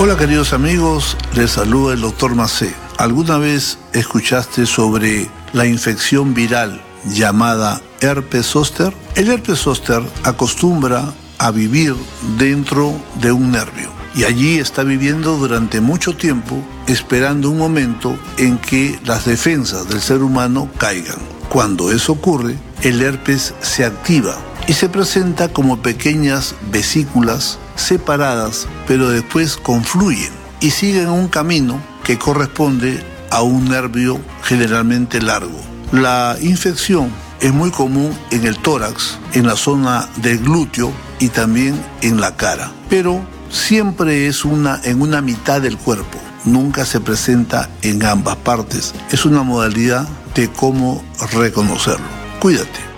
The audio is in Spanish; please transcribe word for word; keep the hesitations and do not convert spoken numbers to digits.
Hola queridos amigos, les saluda el doctor Macé. ¿Alguna vez escuchaste sobre la infección viral llamada herpes zóster? El herpes zóster acostumbra a vivir dentro de un nervio y allí está viviendo durante mucho tiempo esperando un momento en que las defensas del ser humano caigan. Cuando eso ocurre, el herpes se activa y se presenta como pequeñas vesículas separadas, pero después confluyen y siguen un camino que corresponde a un nervio generalmente largo. La infección es muy común en el tórax, en la zona del glúteo y también en la cara, pero siempre es una, en una mitad del cuerpo, nunca se presenta en ambas partes. Es una modalidad de cómo reconocerlo. Cuídate.